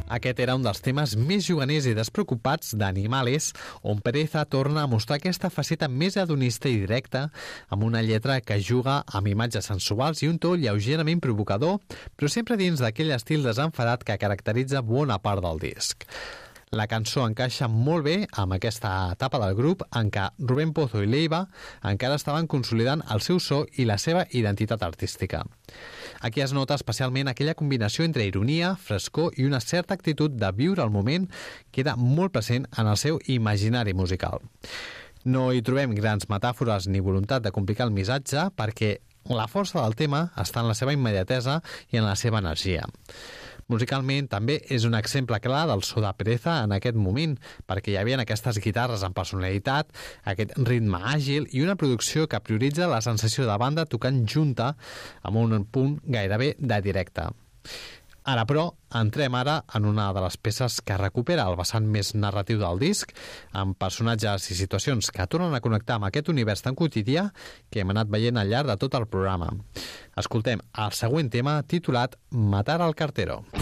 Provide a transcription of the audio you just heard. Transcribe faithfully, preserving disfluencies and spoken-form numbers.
Aquest era un dels temes més juganers i despreocupats d'Animales, on Pereza torna a mostrar aquesta faceta més hedonista i directa, amb una lletra que juga amb imatges sensuals i un to lleugerament provocador, però sempre dins d'aquell estil desenfadat que caracteritza bona part del disc. La cançó encaixa molt bé amb aquesta etapa del grup en què Rubén Pozo i Leiva encara estaven consolidant el seu so i la seva identitat artística. Aquí es nota especialment aquella combinació entre ironia, frescor i una certa actitud de viure el moment que era molt present en el seu imaginari musical. No hi trobem grans metàfores ni voluntat de complicar el missatge perquè la força del tema està en la seva immediatesa i en la seva energia. Musicalment també és un exemple clar del so de Pereza en aquest moment, perquè hi havia aquestes guitarres amb personalitat, aquest ritme àgil i una producció que prioritza la sensació de banda tocant junta amb un punt gairebé de directe. Ara, però, entrem ara en una de les peces que recupera el vessant més narratiu del disc, amb personatges i situacions que tornen a connectar amb aquest univers tan quotidià que hem anat veient al llarg de tot el programa. Escoltem el següent tema titulat Matar al cartero.